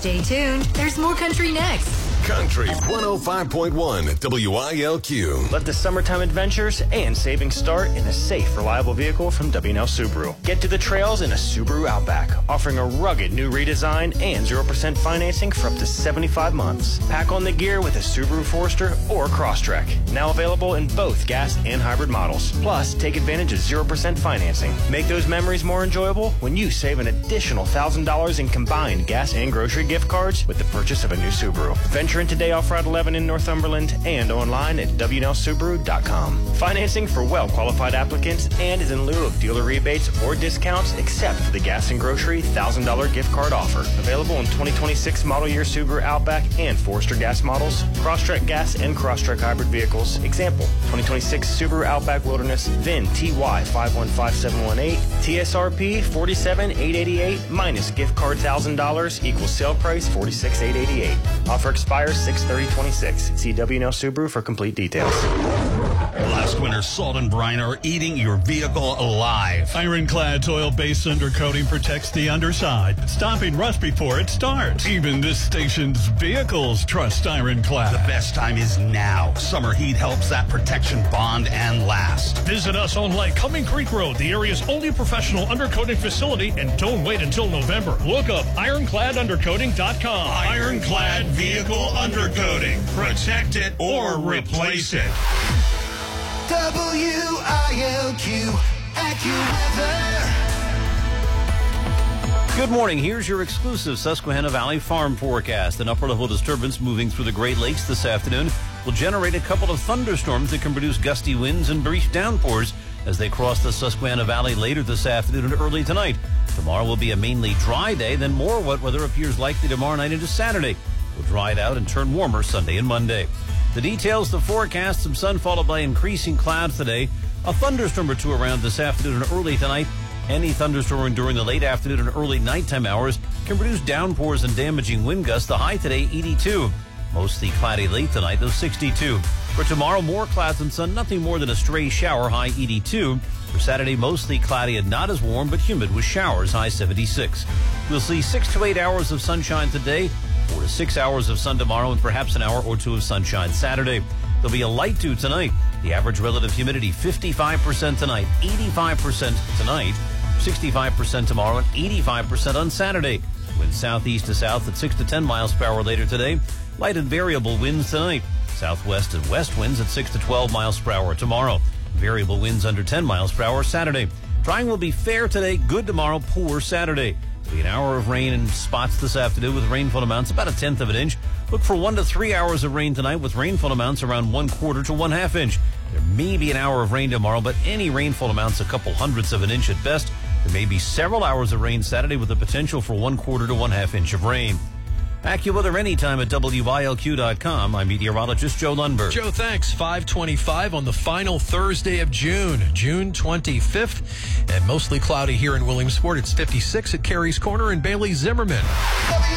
Stay tuned. There's more country next. Country 105.1 WILQ. Let the summertime adventures and savings start in a safe, reliable vehicle from W&L Subaru. Get to the trails in a Subaru Outback, offering a rugged new redesign and 0% financing for up to 75 months. Pack on the gear with a Subaru Forester or Crosstrek. Now available in both gas and hybrid models. Plus, take advantage of 0% financing. Make those memories more enjoyable when you save an additional $1,000 in combined gas and grocery gift cards with the purchase of a new Subaru. Venture in today off Route 11 in Northumberland and online at WNLSubaru.com. Financing for well-qualified applicants and is in lieu of dealer rebates or discounts except for the gas and grocery $1,000 gift card offer. Available in 2026 model year Subaru Outback and Forester gas models, Crosstrek gas and Crosstrek hybrid vehicles. Example, 2026 Subaru Outback Wilderness, VIN TY 515718, TSRP 47888 minus gift card $1,000 equals sale price $46,888. Offer expires 6/30/26. See W&L Subaru for complete details. Last winter's salt and brine are eating your vehicle alive. Ironclad's oil-based undercoating protects the underside, stopping rust before it starts. Even this station's vehicles trust Ironclad. The best time is now. Summer heat helps that protection bond and last. Visit us on Lake Cumming Creek Road, the area's only professional undercoating facility, and don't wait until November. Look up ironcladundercoating.com. Ironclad Vehicle Undercoating. Protect it or replace it. WILQ AccuWeather. Good morning. Here's your exclusive Susquehanna Valley farm forecast. An upper-level disturbance moving through the Great Lakes this afternoon will generate a couple of thunderstorms that can produce gusty winds and brief downpours as they cross the Susquehanna Valley later this afternoon and early tonight. Tomorrow will be a mainly dry day, then more wet weather appears likely tomorrow night into Saturday. Will dry it out and turn warmer Sunday and Monday. The details, the forecast, some sun followed by increasing clouds today. A thunderstorm or two around this afternoon and early tonight. Any thunderstorm during the late afternoon and early nighttime hours can produce downpours and damaging wind gusts. The high today, 82. Mostly cloudy late tonight, though 62. For tomorrow, more clouds and sun, nothing more than a stray shower, high 82. For Saturday, mostly cloudy and not as warm, but humid with showers, high 76. We'll see 6 to 8 hours of sunshine today, 4 to 6 hours of sun tomorrow, and perhaps an hour or two of sunshine Saturday. There'll be a light dew tonight. The average relative humidity, 55% tonight, 85% tonight, 65% tomorrow, and 85% on Saturday. Wind southeast to south at 6 to 10 miles per hour later today. Light and variable winds tonight. Southwest and west winds at 6 to 12 miles per hour tomorrow. Variable winds under 10 miles per hour Saturday. Drying will be fair today, good tomorrow, poor Saturday. There'll be an hour of rain in spots this afternoon with rainfall amounts about 1/10 of an inch. Look for 1 to 3 hours of rain tonight with rainfall amounts around 1/4 to 1/2 inch. There may be an hour of rain tomorrow, but any rainfall amounts a couple hundredths of an inch at best. There may be several hours of rain Saturday with the potential for 1/4 to 1/2 inch of rain. AccuWeather anytime at WILQ.com. I'm meteorologist Joe Lundberg. Joe, thanks. 5:25 on the final Thursday of June, June 25th. And mostly cloudy here in Williamsport. It's 56 at Carey's Corner and Bailey Zimmerman.